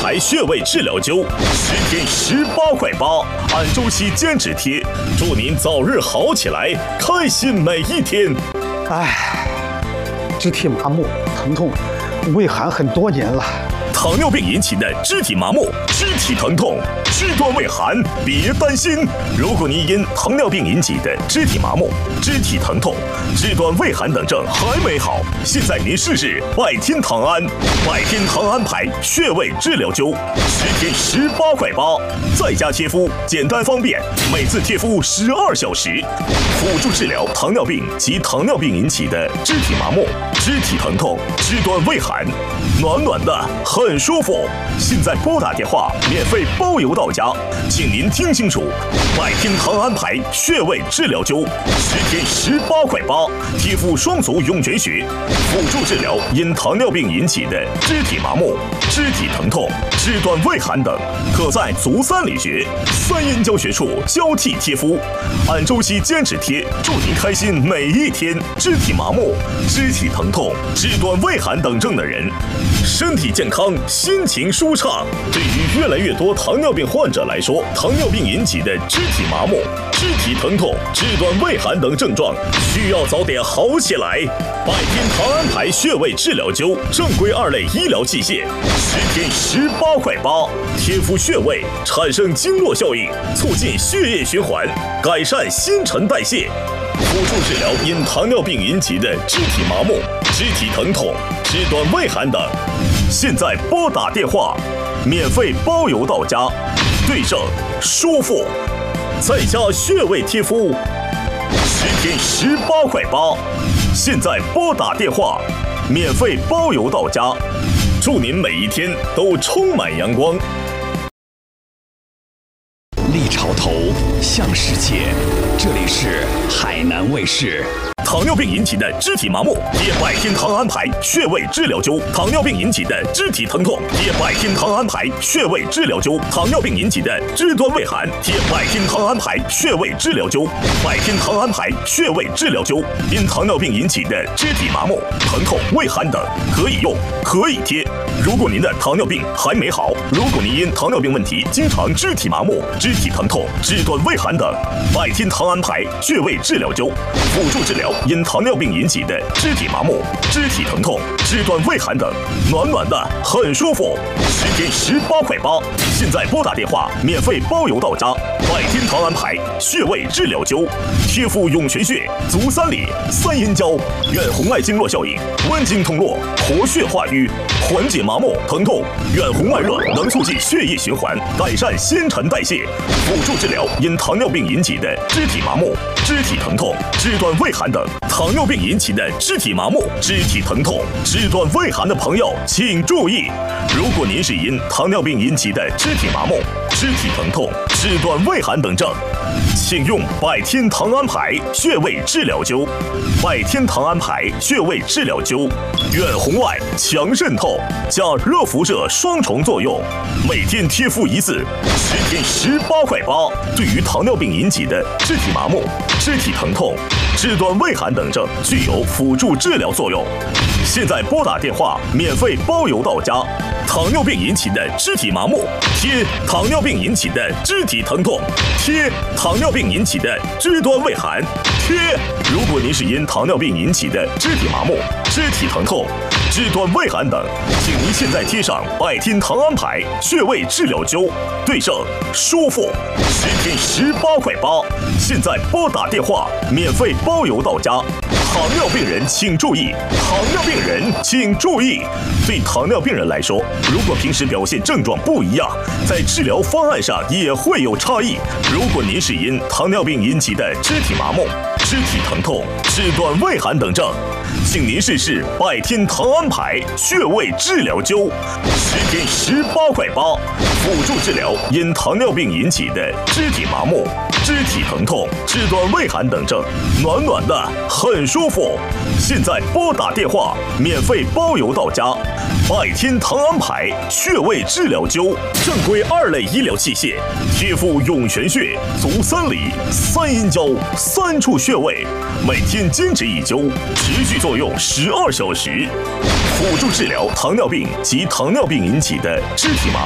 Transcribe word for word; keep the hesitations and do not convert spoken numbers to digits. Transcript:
排穴位治疗灸，十天十八块八，按周期坚持贴，祝您早日好起来，开心每一天。 唉，肢体麻木、疼痛、畏寒很多年了。 糖尿病引起的肢体麻木、肢体疼痛、肢端畏寒，别担心。如果您因糖尿病引起的肢体麻木、肢体疼痛、肢端畏寒等症还没好，现在您试试百天糖胺。百天糖胺牌穴位治疗灸，十天十八块八，在家贴敷，简单方便，每次贴敷十二小时，辅助治疗糖尿病及糖尿病引起的肢体麻木、肢体疼痛、肢端畏寒，暖暖的很舒服。现在拨打电话免费包邮到家，请您听清楚，百天糖胺牌穴位治疗灸，十天十八块八，贴敷双足涌泉穴，辅助治疗因糖尿病引起的肢体麻木、肢体疼痛、肢端畏寒等，可在足三里穴、三阴交穴处交替贴敷，按周期坚持贴，祝您开心每一天。肢体麻木、肢体疼痛、肢端畏寒等症的人，身体健康，心情舒畅。对于越来越多糖尿病患者来说，糖尿病引起的肢体麻木、肢体疼痛、肢端畏寒等症状，需要早点好起来。百天糖胺牌穴位治疗灸，正规二类医疗器械，十天十八块八，贴敷穴位产生经络效应，促进血液循环，改善新陈代谢，辅助治疗因糖尿病引起的肢体麻木、肢体疼痛、肢端畏寒等。现在拨打电话，免费包邮到家，对症舒服，在家穴位贴敷，十天十八块八。现在拨打电话，免费包邮到家，祝您每一天都充满阳光。 立潮头，向世界，这里是海南卫视。 糖尿病引起的肢体麻木，贴百天糖胺牌穴位治疗灸；糖尿病引起的肢体疼痛，贴百天糖胺牌穴位治疗灸；糖尿病引起的肢端畏寒，贴百天糖胺牌穴位治疗灸。百天糖胺牌穴位治疗灸，因糖尿病引起的肢体麻木、疼痛、畏寒等，可以用，可以贴。如果您的糖尿病还没好，如果您因糖尿病问题经常肢体麻木、肢体疼痛、肢端畏寒等，百天糖胺牌穴位治疗灸，辅助治疗因糖尿病引起的肢体麻木、肢体疼痛、肢端畏寒等，暖暖的很舒服，十天十八块八。现在拨打电话免费包邮到家。百天糖胺牌穴位治疗灸，贴敷涌泉穴、足三里、三阴交，远红外经络效应，温经通络，活血化瘀，缓解麻木疼痛。远红外热能促进血液循环，改善新陈代谢，辅助治疗因糖尿病引起的肢体麻木、肢体疼痛、肢端畏寒等。糖尿病引起的肢体麻木、肢体疼痛、肢端畏寒的朋友，请注意，如果您是因糖尿病引起的肢体麻木、肢体疼痛、肢端畏寒等症，请用百天糖胺牌穴位治疗灸。百天糖胺牌穴位治疗灸，远红外、强渗透加热辐射双重作用，每天贴敷一次，十天十八块八。对于糖尿病引起的肢体麻木、肢体疼痛、肢端畏寒等症，具有辅助治疗作用。现在拨打电话，免费包邮到家。糖尿病引起的肢体麻木，贴；糖尿病引起的肢体疼痛，贴；糖尿病引起的肢端畏寒，贴。如果您是因糖尿病引起的肢体麻木、肢体疼痛、肢端畏寒等，请您现在贴上百天糖胺牌穴位治疗灸，对症舒服，十天十八块八。现在拨打电话，免费包邮到家。糖尿病人请注意，糖尿病人请注意。对糖尿病人来说，如果平时表现症状不一样，在治疗方案上也会有差异。如果您是因糖尿病引起的肢体麻木、肢体疼痛、肢端畏寒等症，请您试试百天糖胺牌穴位治疗灸，十天十八块八，辅助治疗因糖尿病引起的肢体麻木、肢体疼痛、肢端畏寒等症，暖暖的很舒服。现在拨打电话，免费包邮到家。百天糖胺牌穴位治疗灸，正规二类医疗器械，贴敷涌泉穴、足三里、三阴交三处穴位，每天坚持一灸，持续作用十二小时，辅助治疗糖尿病及糖尿病引起的肢体麻木。